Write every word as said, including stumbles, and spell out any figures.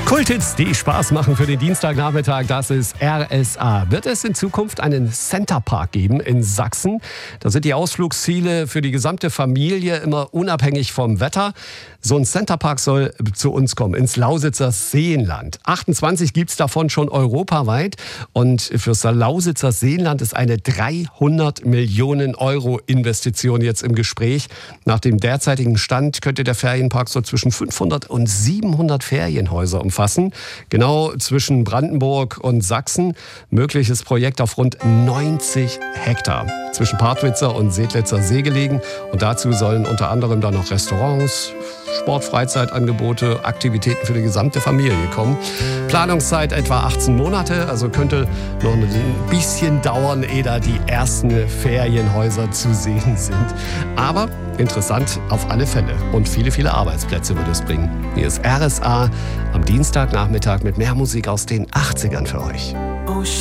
Kulthits, die Spaß machen für den Dienstagnachmittag, das ist R S A. Wird es in Zukunft einen Centerpark geben in Sachsen? Da sind die Ausflugsziele für die gesamte Familie immer unabhängig vom Wetter. So ein Centerpark soll zu uns kommen, ins Lausitzer Seenland. achtundzwanzig gibt es davon schon europaweit. Und fürs Lausitzer Seenland ist eine dreihundert Millionen Euro Investition jetzt im Gespräch. Nach dem derzeitigen Stand könnte der Ferienpark so zwischen fünfhundert und siebenhundert Ferienhäuser umfassen. Genau zwischen Brandenburg und Sachsen. Mögliches Projekt auf rund neunzig Hektar. Zwischen Partwitzer und Sedlitzer See gelegen. Und dazu sollen unter anderem dann noch Restaurants, Sport-, Freizeitangebote, Aktivitäten für die gesamte Familie kommen. Planungszeit etwa achtzehn Monate, also könnte noch ein bisschen dauern, ehe da die ersten Ferienhäuser zu sehen sind. Aber interessant auf alle Fälle und viele, viele Arbeitsplätze wird es bringen. Hier ist R S A am Dienstagnachmittag mit mehr Musik aus den achtzigern für euch.